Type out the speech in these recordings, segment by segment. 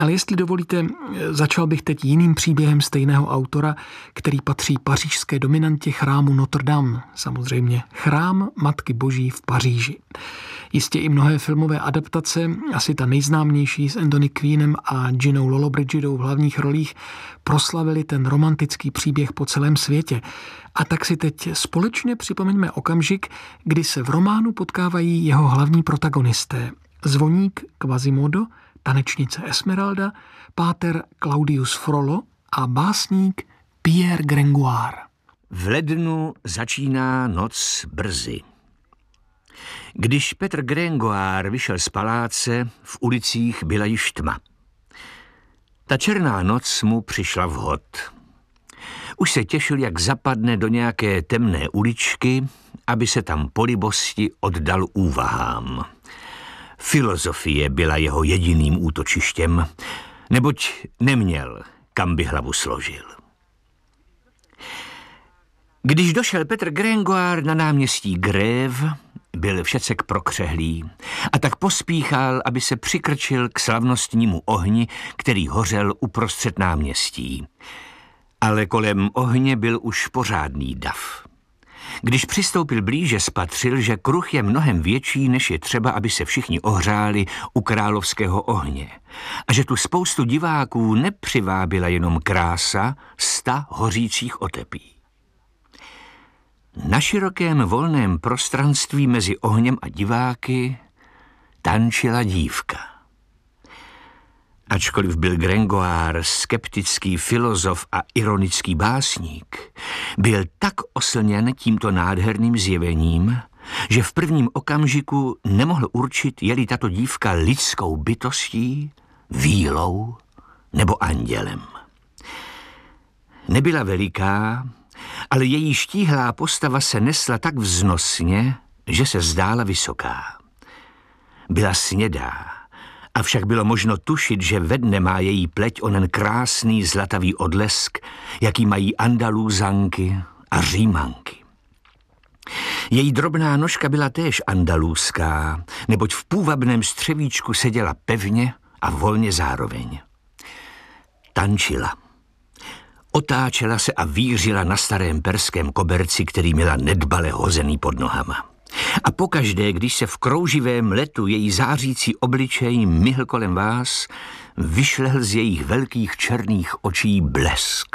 Ale jestli dovolíte, začal bych teď jiným příběhem stejného autora, který patří pařížské dominantě chrámu Notre Dame, samozřejmě chrám Matky Boží v Paříži. Jistě i mnohé filmové adaptace, asi ta nejznámější s Anthony Queenem a Ginou Lollobrigidou v hlavních rolích, proslavili ten romantický příběh po celém světě. A tak si teď společně připomeňme okamžik, kdy se v románu potkávají jeho hlavní protagonisté. Zvoník Quasimodo, tanečnice Esmeralda, páter Claudius Frollo a básník Pierre Gringoire. V lednu začíná noc brzy. Když Petr Gringoire vyšel z paláce, v ulicích byla již tma. Ta černá noc mu přišla vhod. Už se těšil, jak zapadne do nějaké temné uličky, aby se tam po libosti oddal úvahám. Filozofie byla jeho jediným útočištěm, neboť neměl, kam by hlavu složil. Když došel Petr Gringoire na náměstí Grève, byl všecek prokřehlý a tak pospíchal, aby se přikrčil k slavnostnímu ohni, který hořel uprostřed náměstí. Ale kolem ohně byl už pořádný dav. Když přistoupil blíže, spatřil, že kruh je mnohem větší, než je třeba, aby se všichni ohřáli u královského ohně. A že tu spoustu diváků nepřivábila jenom krása 100 hořících otepí. Na širokém volném prostranství mezi ohněm a diváky tančila dívka. Ačkoliv byl Gringoire skeptický filozof a ironický básník, byl tak oslněn tímto nádherným zjevením, že v prvním okamžiku nemohl určit, je-li tato dívka lidskou bytostí, vílou nebo andělem. Nebyla veliká, ale její štíhlá postava se nesla tak vznosně, že se zdála vysoká. Byla snědá, avšak bylo možno tušit, že ve dne má její pleť onen krásný zlatavý odlesk, jaký mají Andalúzanky a Římanky. Její drobná nožka byla též andalúzská, neboť v půvabném střevíčku seděla pevně a volně zároveň. Tančila. Otáčela se a vířila na starém perském koberci, který měla nedbale hozený pod nohama. A pokaždé, když se v krouživém letu její zářící obličej myhl kolem vás, vyšlehl z jejich velkých černých očí blesk.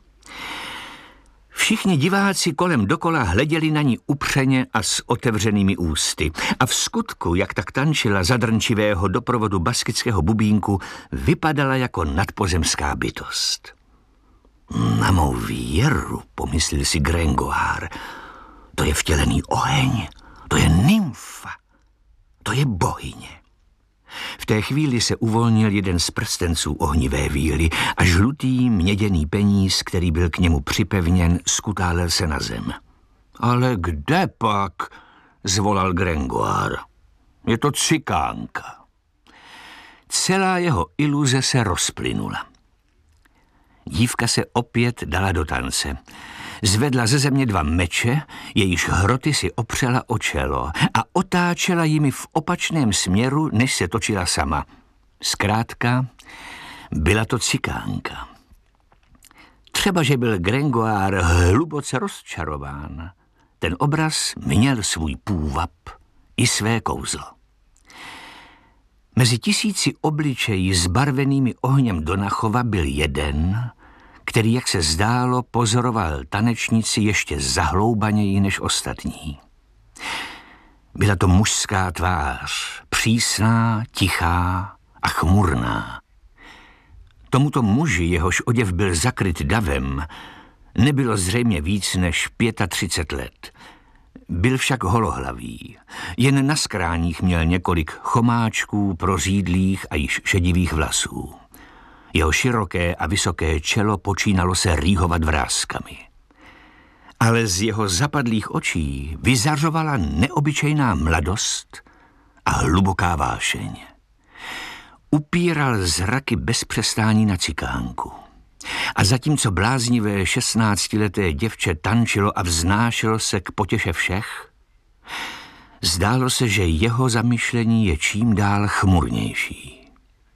Všichni diváci kolem dokola hleděli na ní upřeně a s otevřenými ústy. A v skutku, jak tak tančila za drnčivého doprovodu baskického bubínku, vypadala jako nadpozemská bytost. Na mou věru, pomyslel si Gringoire, to je vtělený oheň, to je nymfa, to je bohyně. V té chvíli se uvolnil jeden z prstenců ohnivé víly a žlutý měděný peníz, který byl k němu připevněn, skutálel se na zem. Ale kde pak? Zvolal Gringoire. Je to cikánka. Celá jeho iluze se rozplynula. Dívka se opět dala do tance. Zvedla ze země 2 meče, jejíž hroty si opřela o čelo a otáčela jimi v opačném směru, než se točila sama. Zkrátka, byla to cikánka. Třeba, že byl Gringoire hluboce rozčarován. Ten obraz měl svůj půvab i své kouzlo. Mezi 1000 obličeji zbarvenými ohněm Donachova byl jeden, který, jak se zdálo, pozoroval tanečnici ještě zahloubaněji než ostatní. Byla to mužská tvář, přísná, tichá a chmurná. Tomuto muži, jehož oděv byl zakryt davem, nebylo zřejmě víc než 35 let. Byl však holohlavý. Jen na skráních měl několik chomáčků, prořídlých a již šedivých vlasů. Jeho široké a vysoké čelo počínalo se rýhovat vrázkami. Ale z jeho zapadlých očí vyzařovala neobyčejná mladost a hluboká vášeň. Upíral zraky bez přestání na cikánku. A zatímco bláznivé 16leté děvče tančilo a vznášelo se k potěše všech, zdálo se, že jeho zamyšlení je čím dál chmurnější.